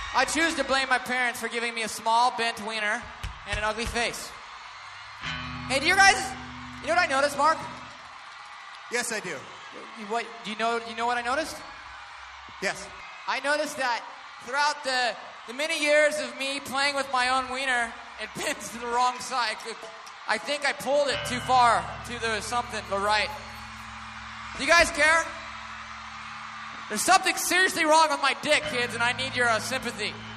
I choose to blame my parents for giving me a small, bent wiener and an ugly face. Hey, you know what I noticed, Mark? Yes, I do. You know what I noticed? Yes. I noticed that throughout the many years of me playing with my own wiener, it bends to the wrong side. I think I pulled it too far to the right. Do you guys care? There's something seriously wrong with my dick, kids, and I need your sympathy.